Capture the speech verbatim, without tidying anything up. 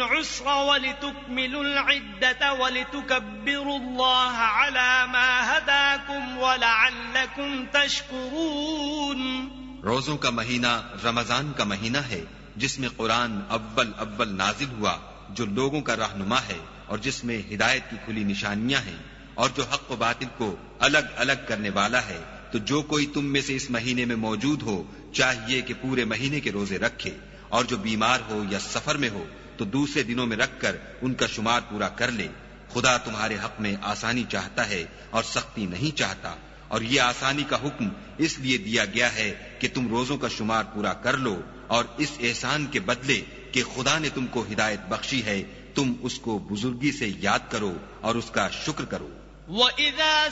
उस्र वलितुकमिलुल इद्दत वलितुकब्बिरुल्लाह अला मा हदाकुम वलअल्लकुम तशकुरून। रोजों का महीना रमजान का महीना है जिसमें कुरान अव्वल अव्वल नाजिल हुआ, जो लोगों का रहनुमा है और जिसमें हिदायत की खुली निशानियां हैं और जो हक व बातिल को अलग अलग करने वाला है। तो जो कोई तुम में से इस महीने में मौजूद हो चाहिए कि पूरे महीने के रोजे रखे, और जो बीमार हो या सफर में हो तो दूसरे दिनों में रखकर उनका शुमार पूरा कर ले। खुदा तुम्हारे हक में आसानी चाहता है और सख्ती नहीं चाहता, और ये आसानी का हुक्म इसलिए दिया गया है कि तुम रोजों का शुमार पूरा कर लो, और इस एहसान के बदले कि खुदा ने तुमको हिदायत बख्शी है तुम उसको बुजुर्गी से याद करो और उसका शुक्र करो। वइज़ा